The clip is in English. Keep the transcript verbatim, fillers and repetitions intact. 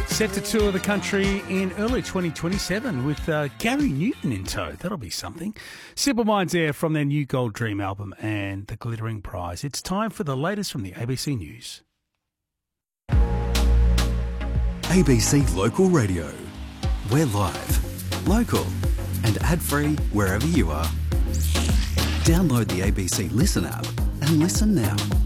Set to tour the country in early twenty twenty-seven with uh, Gary Newton in tow. That'll be something. Simple Minds there from their new Gold Dream album and the Glittering Prize. It's time for the latest from the A B C News. A B C Local Radio. We're live, local and ad-free wherever you are. Download the A B C Listen app and listen now.